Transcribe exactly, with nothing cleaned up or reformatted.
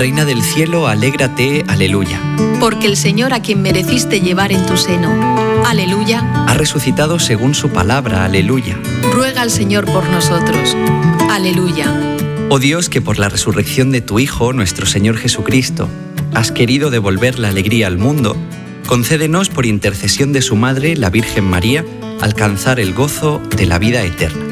Reina del cielo, alégrate, aleluya. Porque el Señor, a quien mereciste llevar en tu seno, aleluya, ha resucitado según su palabra, aleluya. Ruega al Señor por nosotros, aleluya. Oh Dios, que por la resurrección de tu Hijo, nuestro Señor Jesucristo, has querido devolver la alegría al mundo, concédenos por intercesión de su Madre, la Virgen María, alcanzar el gozo de la vida eterna.